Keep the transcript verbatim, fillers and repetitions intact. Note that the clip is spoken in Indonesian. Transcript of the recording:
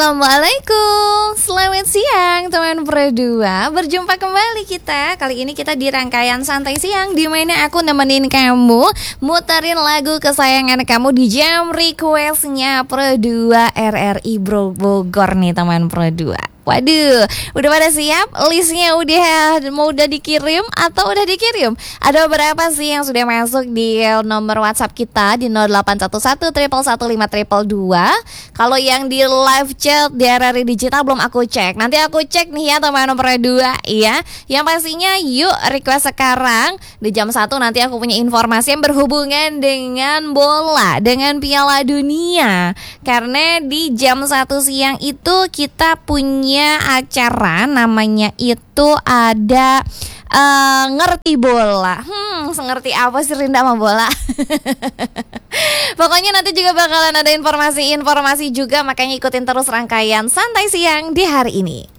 Assalamualaikum, selamat siang teman berdua. Berjumpa kembali kita. Kali ini kita di rangkaian Santai Siang, di mana aku nemenin kamu muterin lagu kesayangan kamu di jam requestnya Berdua R R I Bogor nih teman berdua. Waduh, udah pada siap? Listnya udah mau udah dikirim atau udah dikirim? Ada beberapa sih yang sudah masuk di nomor WhatsApp kita di nol delapan satu satu satu satu lima dua dua. Kalau yang di live chat di R R I Digital belum aku cek. Nanti aku cek nih ya teman nomor dua ya. Yang pastinya yuk request sekarang. Di jam satu nanti aku punya informasi yang berhubungan dengan bola, dengan Piala Dunia. Karena di jam satu siang itu kita punya acara namanya itu ada uh, ngerti bola. Hmm, ngerti apa sih Rinda sama bola? Pokoknya nanti juga bakalan ada informasi-informasi juga, makanya ikutin terus rangkaian Santai Siang di hari ini.